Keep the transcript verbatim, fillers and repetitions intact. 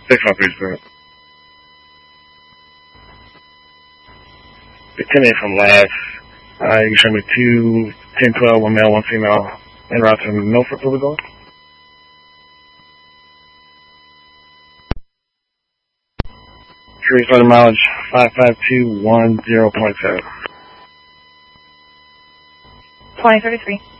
six one three, sir. ten eight from last. Uh, you can show me two, ten twelve, one male, one female, en route to Norfolk, where we going? Cruise weather mileage five five two one zero point seven. twenty thirty-three.